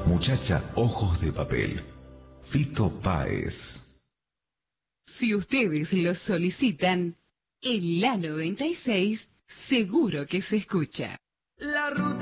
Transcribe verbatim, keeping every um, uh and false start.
Muchacha ojos de papel. Fito Páez. Si ustedes lo solicitan, en la noventa y seis seguro que se escucha. La ruta